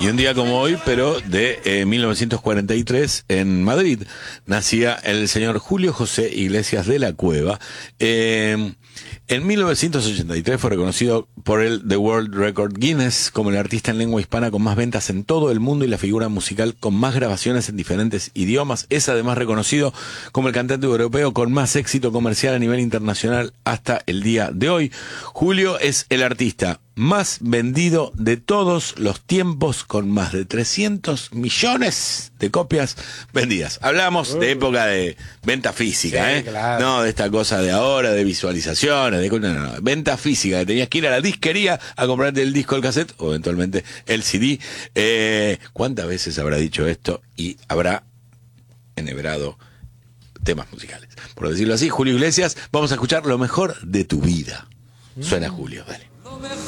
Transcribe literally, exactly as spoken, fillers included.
Y un día como hoy, pero de eh, mil novecientos cuarenta y tres, en Madrid, nacía el señor Julio José Iglesias de la Cueva. Eh, en mil novecientos ochenta y tres fue reconocido por el The World Record Guinness como el artista en lengua hispana con más ventas en todo el mundo y la figura musical con más grabaciones en diferentes idiomas. Es además reconocido como el cantante europeo con más éxito comercial a nivel internacional hasta el día de hoy. Julio es el artista más vendido de todos los tiempos, con más de trescientos millones de copias vendidas. Hablamos uh. de época de venta física, sí, ¿eh? Claro. No de esta cosa de ahora, de visualizaciones, de no, no, venta física, que tenías que ir a la disquería a comprarte el disco, el cassette, o eventualmente el C D. Eh, ¿Cuántas veces habrá dicho esto y habrá enhebrado temas musicales? Por decirlo así, Julio Iglesias, vamos a escuchar Lo Mejor de Tu Vida. Suena Julio, dale.